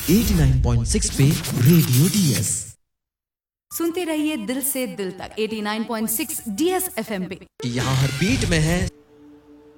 89.6 पे radio DS सुनते रहिए दिल से दिल तक 89.6 डीएस एफएम पे। यहाँ हर बीट में है